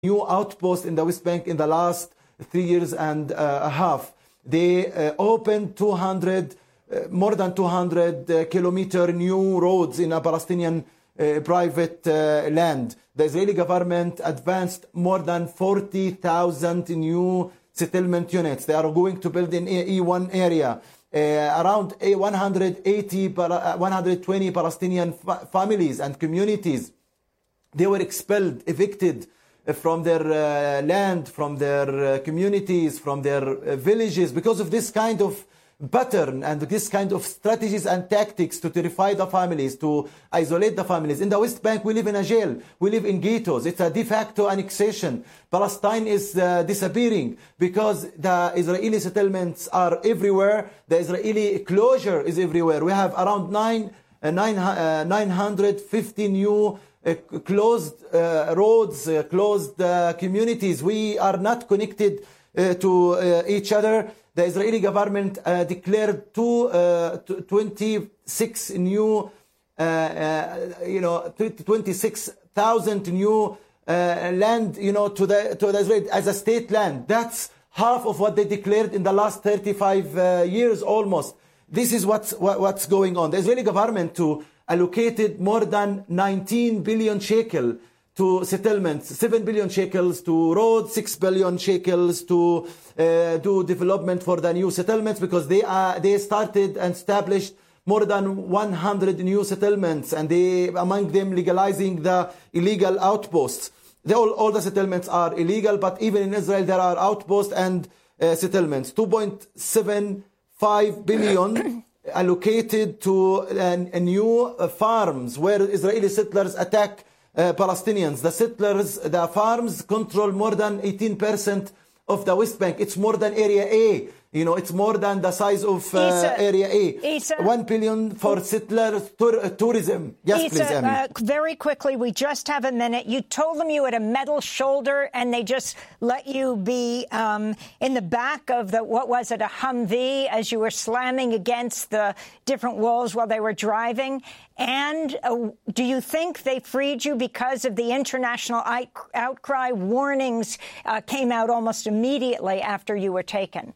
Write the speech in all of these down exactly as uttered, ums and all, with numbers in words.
new outpost in the West Bank in the last three years and uh, a half. They uh, opened two hundred, uh, more than two hundred uh, kilometer new roads in a Palestinian uh, private uh, land. The Israeli government advanced more than forty thousand new settlement units. They are going to build in E one area. Uh, around one hundred eighty, one hundred twenty Palestinian fa- families and communities, they were expelled, evicted from their uh, land, from their uh, communities, from their uh, villages, because of this kind of pattern and this kind of strategies and tactics to terrify the families, to isolate the families. In the West Bank, we live in a jail. We live in ghettos. It's a de facto annexation. Palestine is uh, disappearing because the Israeli settlements are everywhere. The Israeli closure is everywhere. We have around nine, uh, nine, uh, nine hundred fifty new Uh, closed uh, roads, uh, closed uh, communities. We are not connected uh, to uh, each other. The Israeli government uh, declared two, uh, twenty-six new, uh, uh, you know, twenty-six thousand new uh, land, you know, to the to the Israel as a state land. That's half of what they declared in the last thirty-five uh, years almost. This is what's what, what's going on. The Israeli government to allocated more than nineteen billion shekel to settlements, seven billion shekels to roads, six billion shekels to uh, do development for the new settlements, because they are they started and established more than one hundred new settlements, and they among them legalizing the illegal outposts. They all, all the settlements are illegal, but even in Israel there are outposts and uh, settlements. two point seven five billion allocated to uh, new uh, farms where Israeli settlers attack uh, Palestinians. The settlers, the farms control more than eighteen percent of the West Bank. It's more than Area A. You know, it's more than the size of uh, Issa, Area A. Issa, One billion for settler tour, uh, tourism. Yes, Issa, please, Amy. Uh, very quickly, we just have a minute. You told them you had a metal shoulder, and they just let you be um, in the back of the, what was it, a Humvee, as you were slamming against the different walls while they were driving. And uh, do you think they freed you because of the international outcry? Warnings uh, came out almost immediately after you were taken.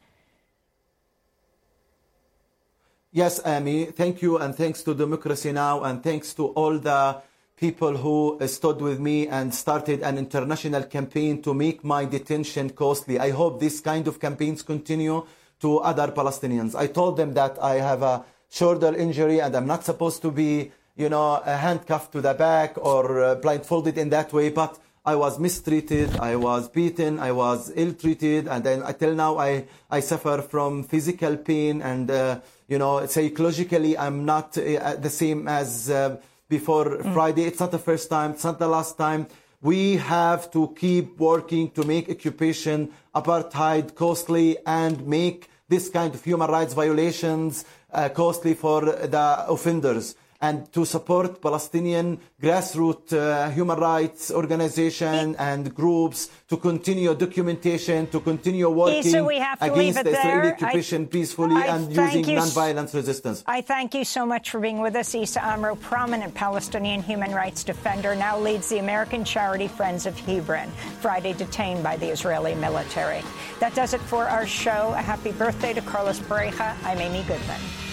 Yes, Amy, thank you, and thanks to Democracy Now! And thanks to all the people who stood with me and started an international campaign to make my detention costly. I hope this kind of campaigns continue to other Palestinians. I told them that I have a shoulder injury and I'm not supposed to be, you know, handcuffed to the back or uh, blindfolded in that way, but I was mistreated, I was beaten, I was ill-treated, and then until now I, I suffer from physical pain, and, uh, you know, psychologically I'm not uh, the same as uh, before mm. Friday. It's not the first time, it's not the last time. We have to keep working to make occupation, apartheid costly, and make this kind of human rights violations uh, costly for the offenders, and to support Palestinian grassroots uh, human rights organization and groups to continue documentation, to continue working Issa, we have to against the Israeli there. occupation I, peacefully I and using you, non-violence resistance. I thank you so much for being with us. Issa Amro, prominent Palestinian human rights defender, now leads the American charity Friends of Hebron, Friday detained by the Israeli military. That does it for our show. A happy birthday to Carlos Pareja. I'm Amy Goodman.